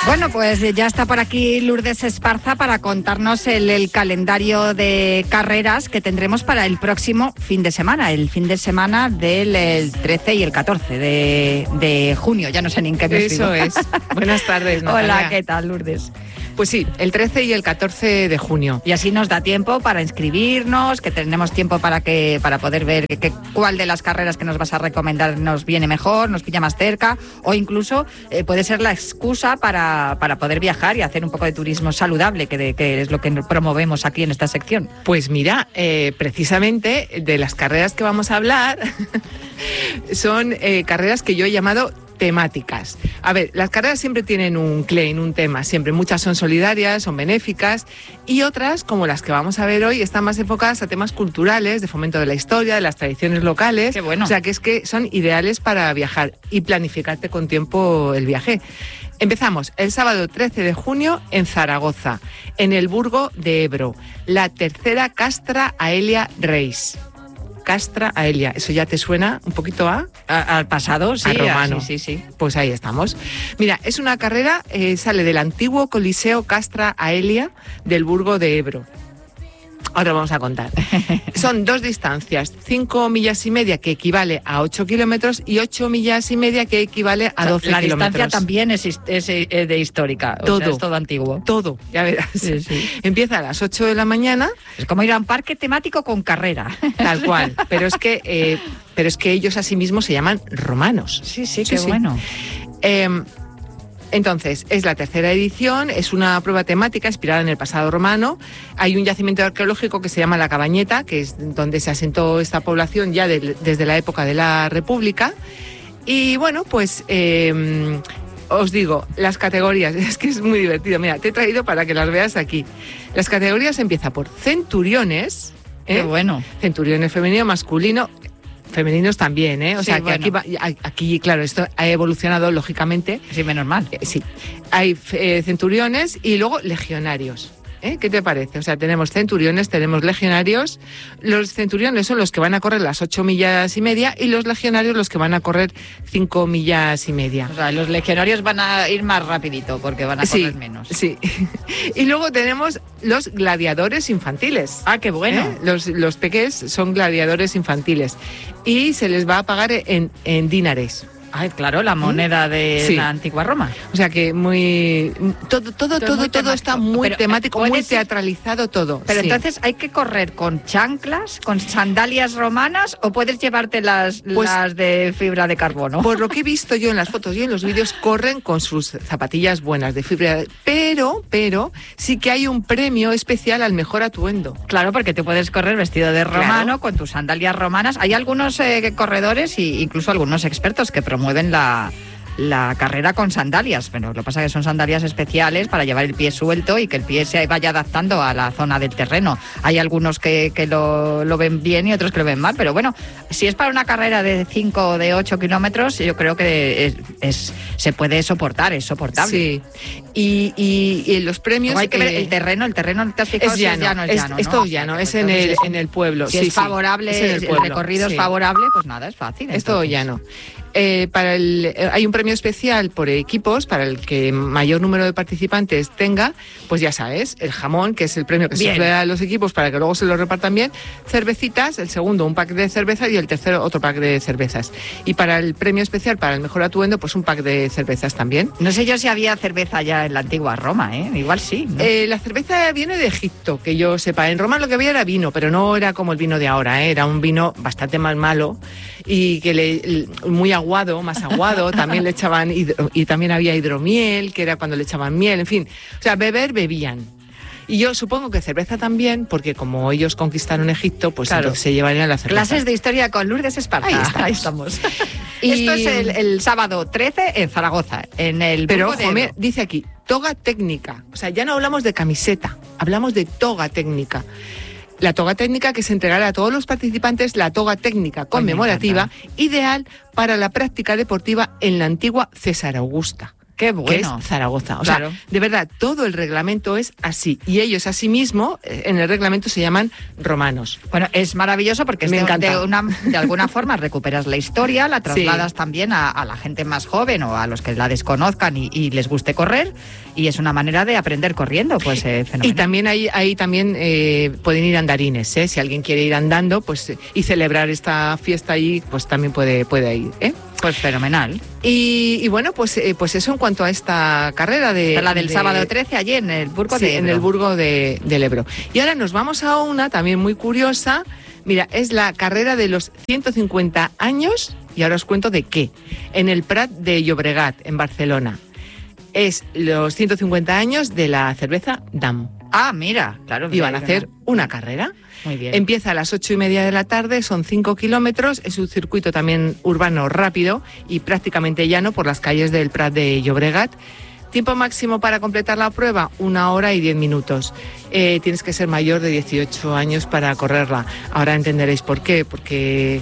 Bueno, pues ya está por aquí Lourdes Esparza para contarnos el calendario de carreras que tendremos para el próximo fin de semana, el fin de semana del 13 y el 14 de junio. Ya no sé ni en qué mes Eso vivo. es. Buenas tardes, Natalia. Hola, ¿qué tal, Lourdes? Pues sí, el 13 y el 14 de junio. Y así nos da tiempo para inscribirnos, que tenemos tiempo para poder ver cuál de las carreras que nos vas a recomendar nos viene mejor, nos pilla más cerca, o incluso puede ser la excusa para poder viajar y hacer un poco de turismo saludable, que es lo que promovemos aquí en esta sección. Pues mira, precisamente de las carreras que vamos a hablar son carreras que yo he llamado temáticas. A ver, las carreras siempre tienen un claim, un tema, siempre. Muchas son solidarias, son benéficas, y otras, como las que vamos a ver hoy, están más enfocadas a temas culturales, de fomento de la historia, de las tradiciones locales. Qué bueno. O sea, que es que son ideales para viajar y planificarte con tiempo el viaje. Empezamos el sábado 13 de junio en Zaragoza, en el Burgo de Ebro, la tercera Castra Aelia Reis. Castra Aelia, ¿eso ya te suena un poquito al pasado? Sí, a romano. Sí. Pues ahí estamos. Mira, es una carrera, sale del antiguo Coliseo Castra Aelia del Burgo de Ebro. Ahora vamos a contar. Son 2 distancias, 5 millas y media, que equivale a 8 kilómetros, y 8 millas y media, que equivale a 12 la kilómetros. La distancia también es de histórica, todo, o sea, es todo antiguo. Todo, ya verás. Sí. Empieza a las 8 de la mañana. Es como ir a un parque temático con carrera. Tal cual, pero es que ellos a sí mismos se llaman romanos. Sí, qué bueno. Entonces, es la tercera edición, es una prueba temática inspirada en el pasado romano. Hay un yacimiento arqueológico que se llama La Cabañeta, que es donde se asentó esta población ya desde la época de la República. Y bueno, pues os digo, las categorías, es que es muy divertido. Mira, te he traído para que las veas aquí. Las categorías empiezan por centuriones. Qué bueno. Centuriones femenino, masculino. Femeninos también, ¿eh? O sea, que bueno. aquí, claro, esto ha evolucionado lógicamente. Sí, menos mal. Sí. Hay centuriones y luego legionarios. ¿Qué te parece? O sea, tenemos centuriones, tenemos legionarios. Los centuriones son los que van a correr las 8 millas y media y los legionarios los que van a correr 5 millas y media. O sea, los legionarios van a ir más rapidito porque van a correr menos. Sí. Y luego tenemos los gladiadores infantiles. Ah, qué bueno. Los peques son gladiadores infantiles y se les va a pagar en dinares. Ay, claro, la moneda de la antigua Roma. O sea que todo está muy temático, muy teatralizado todo. Pero entonces, ¿hay que correr con chanclas, con sandalias romanas, o puedes llevarte las de fibra de carbono? Por lo que he visto yo en las fotos y en los vídeos, corren con sus zapatillas buenas de fibra, pero sí que hay un premio especial al mejor atuendo. Claro, porque tú puedes correr vestido de romano, con tus sandalias romanas. Hay algunos corredores e incluso algunos expertos que promueven la carrera con sandalias, pero lo que pasa es que son sandalias especiales para llevar el pie suelto y que el pie se vaya adaptando a la zona del terreno. Hay algunos que lo ven bien y otros que lo ven mal, pero bueno, si es para una carrera de 5 o de 8 kilómetros, yo creo que se puede soportar, es soportable. Sí, y los premios... Hay que ver el terreno, ¿te has fijado? Es llano, es todo llano, es en el pueblo. Si es favorable, el recorrido es favorable, pues nada, es fácil. Es todo llano. Hay un premio especial por equipos para el que mayor número de participantes tenga, pues ya sabes, el jamón, que es el premio que se da a los equipos para que luego se lo repartan bien, cervecitas, el segundo un pack de cervezas y el tercero otro pack de cervezas. Y para el premio especial, para el mejor atuendo, pues un pack de cervezas también. No sé yo si había cerveza ya en la antigua Roma, igual sí, ¿no? La cerveza viene de Egipto, que yo sepa. En Roma lo que había era vino, pero no era como el vino de ahora, era un vino bastante más malo y que muy aguado, más aguado, también le echaban y también había hidromiel, que era cuando le echaban miel, en fin, o sea, bebían. Y yo supongo que cerveza también, porque como ellos conquistaron Egipto, pues claro, entonces se llevarían la cerveza. Clases de historia con Lourdes Esparza. Ahí estamos. Esto es el sábado 13 en Zaragoza, en el... Pero ojo, dice aquí, toga técnica. O sea, ya no hablamos de camiseta, hablamos de toga técnica. La toga técnica que se entregará a todos los participantes, la toga técnica conmemorativa, ideal para la práctica deportiva en la antigua César Augusta. Qué bueno. Que es Zaragoza. O sea, de verdad, todo el reglamento es así. Y ellos, asimismo, en el reglamento se llaman romanos. Bueno, es maravilloso porque me encanta. De alguna forma recuperas la historia, la trasladas también a la gente más joven o a los que la desconozcan y les guste correr. Y es una manera de aprender corriendo, pues fenomenal. Y también ahí también pueden ir andarines, ¿eh? Si alguien quiere ir andando, pues y celebrar esta fiesta ahí, pues también puede ir, ¿eh? Pues fenomenal. Y bueno, pues eso en cuanto a esta carrera de... La del sábado 13, allí en el Burgo de Ebro. En el Burgo del Ebro. Y ahora nos vamos a una también muy curiosa. Mira, es la carrera de los 150 años, y ahora os cuento de qué. En el Prat de Llobregat, en Barcelona. Es los 150 años de la cerveza Damm. Ah, mira, claro. Y van a hacer una carrera. Muy bien. Empieza a las 8:30 de la tarde, son 5 kilómetros, es un circuito también urbano rápido y prácticamente llano por las calles del Prat de Llobregat. Tiempo máximo para completar la prueba, 1 hora y 10 minutos. Tienes que ser mayor de 18 años para correrla. Ahora entenderéis por qué, porque...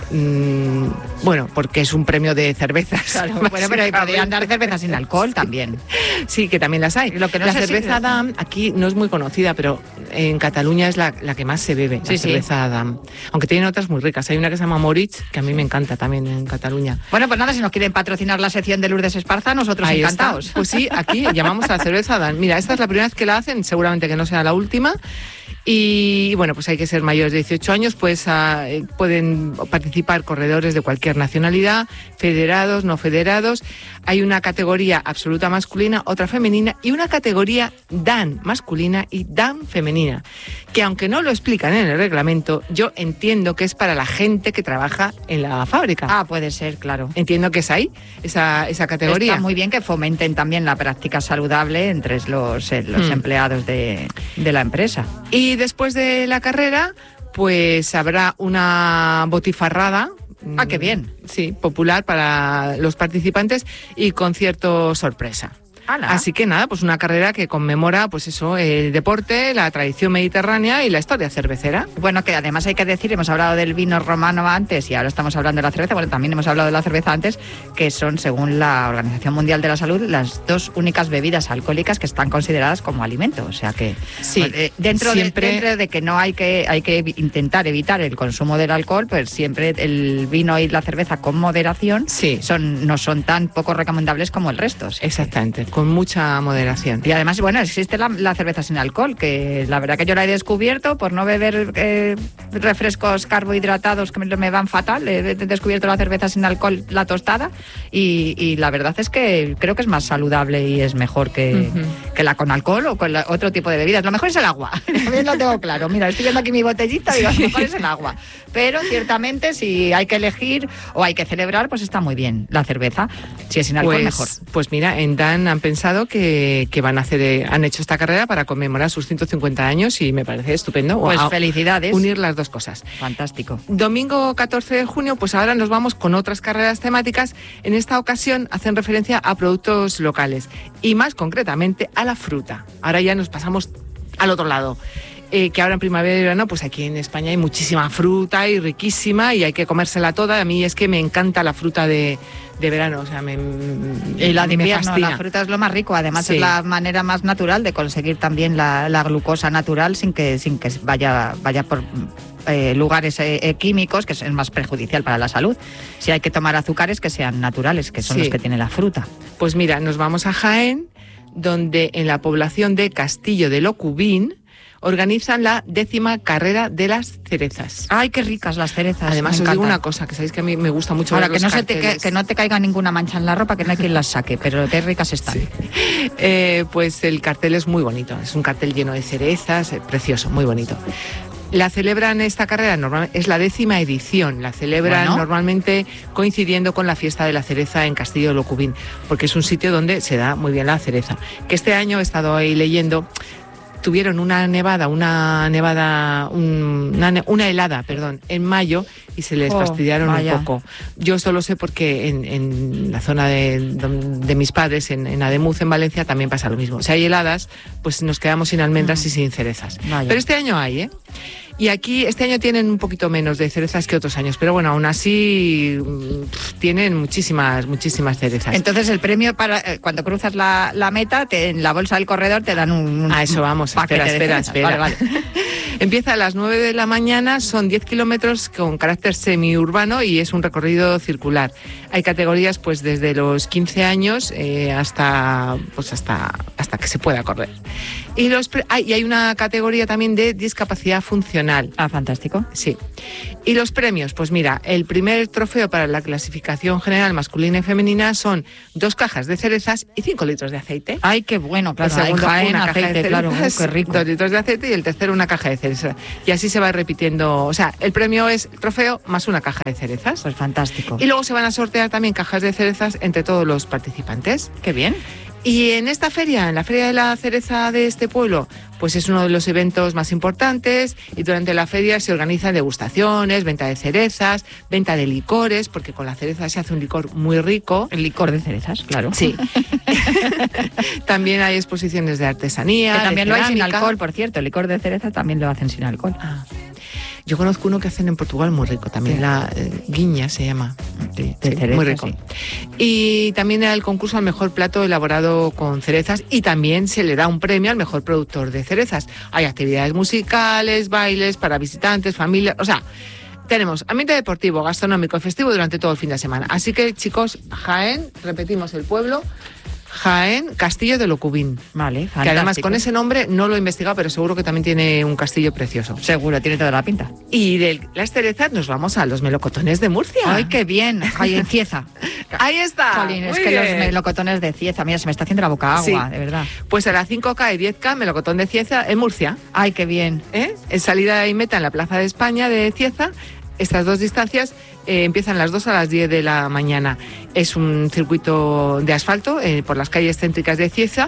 porque es un premio de cervezas. Claro, bueno, pero podrían dar cervezas sin alcohol también. Sí, que también las hay. Lo que no la sé cerveza Damm aquí no es muy conocida, pero en Cataluña es la que más se bebe, la cerveza Damm. Aunque tienen otras muy ricas. Hay una que se llama Moritz, que a mí me encanta también en Cataluña. Bueno, pues nada, si nos quieren patrocinar la sección de Lourdes Esparza, nosotros ahí encantados. Pues sí, aquí llamamos a la cerveza Damm. Mira, esta es la primera vez que la hacen, seguramente que no sea la última. Y bueno, pues hay que ser mayores de 18 años, pues pueden participar corredores de cualquier nacionalidad, federados, no federados. Hay una categoría absoluta masculina, otra femenina y una categoría Dan masculina y Dan femenina, que aunque no lo explican en el reglamento, yo entiendo que es para la gente que trabaja en la fábrica. Ah, puede ser, claro. Entiendo que es ahí, esa categoría. Está muy bien que fomenten también la práctica saludable entre los empleados de la empresa. Y después de la carrera, pues habrá una botifarrada. Ah, qué bien. Sí, popular para los participantes y concierto sorpresa. ¡Hala! Así que nada, pues una carrera que conmemora, pues eso, el deporte, la tradición mediterránea y la historia cervecera. Bueno, que además hay que decir, hemos hablado del vino romano antes y ahora estamos hablando de la cerveza, bueno, también hemos hablado de la cerveza antes, que son, según la Organización Mundial de la Salud, las 2 únicas bebidas alcohólicas que están consideradas como alimento. O sea que sí, dentro de que no hay que intentar evitar el consumo del alcohol, pues siempre el vino y la cerveza con moderación no son tan poco recomendables como el resto. Exactamente. Con mucha moderación. Y además, bueno, existe la cerveza sin alcohol, que la verdad que yo la he descubierto por no beber refrescos carbohidratados que me van fatal. He descubierto la cerveza sin alcohol, la tostada, y la verdad es que creo que es más saludable y es mejor que la con alcohol o con otro tipo de bebidas. Lo mejor es el agua, también lo tengo claro. Mira, estoy viendo aquí mi botellita y lo mejor es el agua. Pero ciertamente, si hay que elegir o hay que celebrar, pues está muy bien la cerveza. Si es sin alcohol, mejor. Pues mira, en Dan han pensado que han hecho esta carrera para conmemorar sus 150 años y me parece estupendo. Pues felicidades. Unir las dos cosas. Fantástico. Domingo 14 de junio, pues ahora nos vamos con otras carreras temáticas. En esta ocasión hacen referencia a productos locales y más concretamente a la fruta. Ahora ya nos pasamos al otro lado. Que ahora en primavera y verano, pues aquí en España hay muchísima fruta y riquísima y hay que comérsela toda. A mí es que me encanta la fruta de verano, o sea, y la de invierno, la fruta es lo más rico, además es la manera más natural de conseguir también la glucosa natural sin que vaya por lugares químicos, que es más perjudicial para la salud. Si hay que tomar azúcares, que sean naturales, que son los que tiene la fruta. Pues mira, nos vamos a Jaén, donde en la población de Castillo de Locubín organizan la 10ª carrera de las cerezas. ¡Ay, qué ricas las cerezas! Además, os digo una cosa, que sabéis que a mí me gusta mucho ahora, ver los carteles. Que no te caiga ninguna mancha en la ropa, que no hay quien las saque, pero qué ricas están. Sí. Pues el cartel es muy bonito, es un cartel lleno de cerezas, precioso, muy bonito. La celebran esta carrera, es la 10ª edición, la celebran normalmente coincidiendo con la fiesta de la cereza en Castillo de Locubín, porque es un sitio donde se da muy bien la cereza. Que este año he estado ahí leyendo, tuvieron una helada, en mayo y se les fastidiaron un poco. Yo solo sé porque en la zona de mis padres, en Ademuz, en Valencia, también pasa lo mismo. Si hay heladas, pues nos quedamos sin almendras y sin cerezas. Pero este año hay, Y aquí este año tienen un poquito menos de cerezas que otros años, pero bueno, aún así tienen muchísimas cerezas. Entonces el premio para cuando cruzas la meta, en la bolsa del corredor te dan un a eso vamos, espera. Vale. Empieza a las 9 de la mañana, son 10 kilómetros con carácter semiurbano y es un recorrido circular. Hay categorías pues desde los 15 años hasta que se pueda correr. Y hay una categoría también de discapacidad funcional. Ah, fantástico. Sí. Y los premios, pues mira, el primer trofeo para la clasificación general masculina y femenina son 2 cajas de cerezas y 5 litros de aceite. Ay, qué bueno, claro. El segundo, una aceite, caja de cerezas, claro, qué rico. 2 litros de aceite y el tercero una caja de cerezas. Y así se va repitiendo. O sea, el premio es el trofeo más una caja de cerezas. Pues fantástico. Y luego se van a sortear también cajas de cerezas entre todos los participantes. Qué bien. Y en esta feria, en la Feria de la Cereza de este pueblo, pues es uno de los eventos más importantes y durante la feria se organizan degustaciones, venta de cerezas, venta de licores, porque con la cereza se hace un licor muy rico. El licor de cerezas, claro. Sí. También hay exposiciones de artesanía. Que también lo hay sin cerámica. alcohol, por cierto. El licor de cereza también lo hacen sin alcohol. Ah. Yo conozco uno que hacen en Portugal muy rico, también la guiña se llama. De cereza, muy rico. sí. Y también el concurso al mejor plato elaborado con cerezas y también se le da un premio al mejor productor de cerezas. Hay actividades musicales, bailes para visitantes, familias, o sea, tenemos ambiente deportivo, gastronómico y festivo durante todo el fin de semana. Así que, chicos, Jaén, repetimos el pueblo, Jaén, Castillo de Locubín. Vale, fantástico. Que además con ese nombre no lo he investigado, pero seguro que también tiene un castillo precioso. Seguro, tiene toda la pinta. Y de las cerezas nos vamos a los melocotones de Murcia. ¡Ay, qué bien! Ahí en Cieza. Ahí está. Jolín, es que los melocotones de Cieza, mira, se me está haciendo la boca agua, Sí. de verdad. Pues a las 5K y 10K, melocotón de Cieza en Murcia. ¡Ay, qué bien! En salida y meta en la Plaza de España de Cieza. Estas dos distancias empiezan las 2 a las 10 de la mañana. Es un circuito de asfalto por las calles céntricas de Cieza.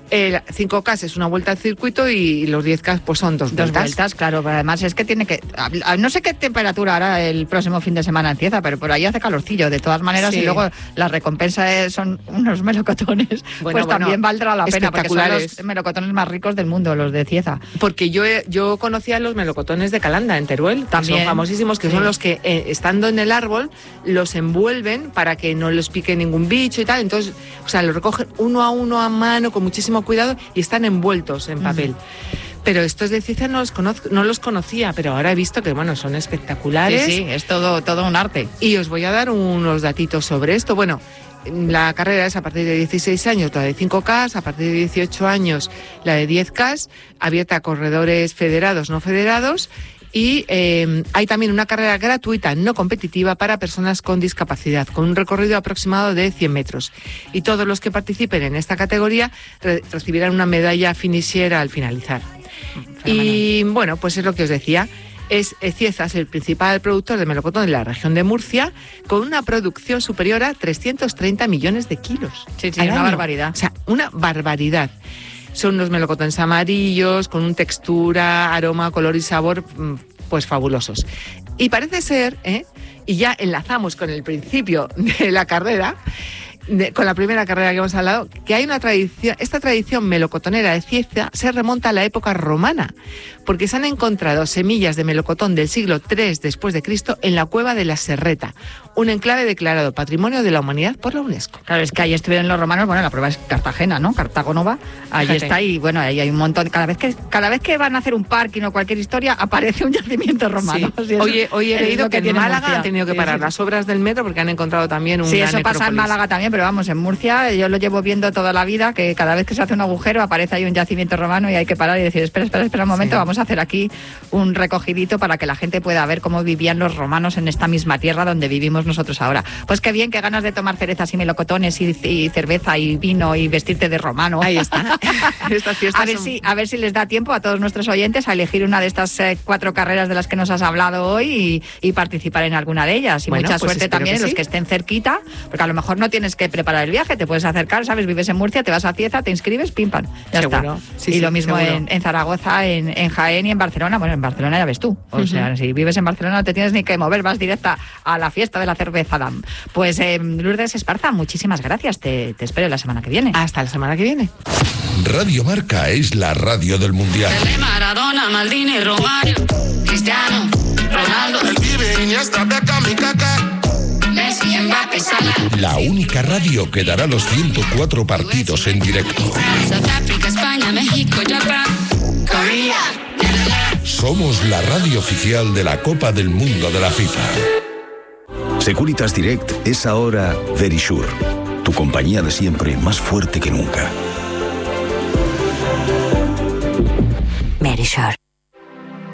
5K es una vuelta al circuito y los 10K pues son dos vueltas, claro. Pero además es que tiene que... No sé qué temperatura hará el próximo fin de semana en Cieza, pero por ahí hace calorcillo, de todas maneras. Sí. Y luego la recompensa son unos melocotones. Pues también valdrá la pena, porque son los melocotones más ricos del mundo, los de Cieza. Porque yo conocía los melocotones de Calanda, en Teruel, también son famosísimos, que son los que estando en el árbol los envuelven para que no los pique ningún bicho y tal. Entonces, o sea, los recogen uno a mano con muchísimo cuidado y están envueltos en papel. Pero estos de Cieza no los conocía, pero ahora he visto que, bueno, son espectaculares. Sí, es todo un arte. Y os voy a dar unos datitos sobre esto. Bueno, la carrera es a partir de 16 años, la de 5K, a partir de 18 años la de 10K, abierta a corredores federados, no federados. Y hay también una carrera gratuita, no competitiva, para personas con discapacidad, con un recorrido aproximado de 100 metros. Y todos los que participen en esta categoría recibirán una medalla finishera al finalizar. Y bueno, pues es lo que os decía. Cieza es el principal productor de melocotón de la región de Murcia, con una producción superior a 330 millones de kilos. Sí, una barbaridad. O sea, una barbaridad. Son unos melocotones amarillos, con una textura, aroma, color y sabor, pues fabulosos. Y parece ser, y ya enlazamos con el principio de la carrera, con la primera carrera que hemos hablado, que hay una tradición, esta tradición melocotonera de Cieza se remonta a la época romana, porque se han encontrado semillas de melocotón del siglo III después de Cristo en la cueva de la Serreta, un enclave declarado Patrimonio de la Humanidad por la UNESCO. Claro, es que ahí estuvieron los romanos, bueno, la prueba es Cartagena, ¿no? Cartago Nova, ahí está, y bueno, ahí hay un montón, cada vez que van a hacer un parking o cualquier historia, aparece un yacimiento romano. Sí. Sí, hoy he leído que en Málaga Murcia han tenido que parar las obras del metro porque han encontrado también un gran eso necrópolis. pasa en Málaga también, pero vamos, en Murcia yo lo llevo viendo toda la vida, que cada vez que se hace un agujero aparece ahí un yacimiento romano y hay que parar y decir, espera un momento, vamos a hacer aquí un recogidito para que la gente pueda ver cómo vivían los romanos en esta misma tierra donde vivimos nosotros ahora. Pues qué bien, qué ganas de tomar cerezas y melocotones y cerveza y vino y vestirte de romano. Ahí está. Estas fiestas a ver si les da tiempo a todos nuestros oyentes a elegir una de estas 4 carreras de las que nos has hablado hoy y participar en alguna de ellas. Y bueno, mucha suerte también en los que estén cerquita, porque a lo mejor no tienes que preparar el viaje, te puedes acercar, ¿sabes? Vives en Murcia, te vas a Cieza, te inscribes, pim, pam, ya seguro. está. Sí, y lo mismo seguro. en Zaragoza, en Jaén y en Barcelona. Bueno, en Barcelona ya ves tú. O sea, si vives en Barcelona no te tienes ni que mover, vas directa a la fiesta de la cerveza DAM. Pues Lourdes Esparza, muchísimas gracias. Te espero la semana que viene. Hasta la semana que viene. Radio Marca es la radio del Mundial. Maradona, Maldini, Romario. Cristiano Ronaldo, el Pibe, Iniesta, Beckham y Kaká, Messi, Mbappé, Salah. La única radio que dará los 104 partidos en directo. Sudáfrica, España, México, Japón, Corea. Somos la radio oficial de la Copa del Mundo de la FIFA. Securitas Direct es ahora Verisure, tu compañía de siempre más fuerte que nunca. Verisure.